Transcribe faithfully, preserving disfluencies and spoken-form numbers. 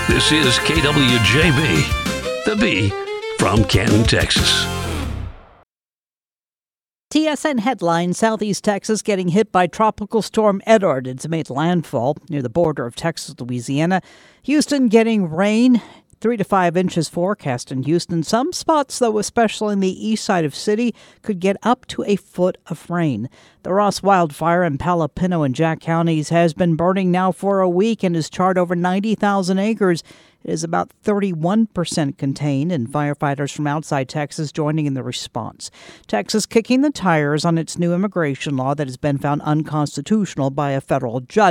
This is K W J B, the B from Canton, Texas. T S N headline: Southeast Texas getting hit by Tropical Storm Edward. It's made landfall near the border of Texas, Louisiana. Houston getting rain. Three to five inches forecast in Houston. Some spots, though, especially in the east side of city, could get up to a foot of rain. The Ross wildfire in Palo Pinto and Jack counties has been burning now for a week and has charred over ninety thousand acres. It is about thirty-one percent contained, and firefighters from outside Texas joining in the response. Texas kicking the tires on its new immigration law that has been found unconstitutional by a federal judge.